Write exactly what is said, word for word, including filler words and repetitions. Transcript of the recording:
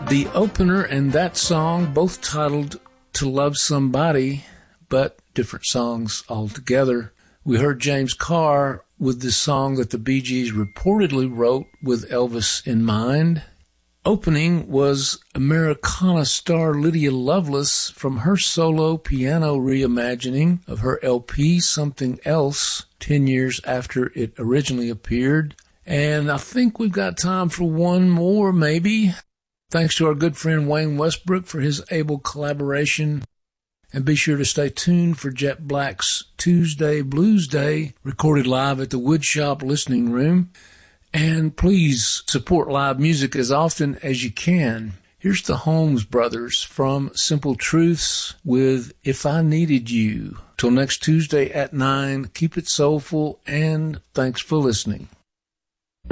The opener and that song, both titled To Love Somebody, but different songs altogether. We heard James Carr with this song that the Bee Gees reportedly wrote with Elvis in mind. Opening was Americana star Lydia Lovelace from her solo piano reimagining of her L P Something Else ten years after it originally appeared. And I think we've got time for one more, maybe. Thanks to our good friend Wayne Westbrook for his able collaboration. And be sure to stay tuned for Jet Black's Tuesday Blues Day, recorded live at the Woodshop Listening Room. And please support live music as often as you can. Here's the Holmes Brothers from Simple Truths with If I Needed You. Till next Tuesday at nine, keep it soulful, and thanks for listening.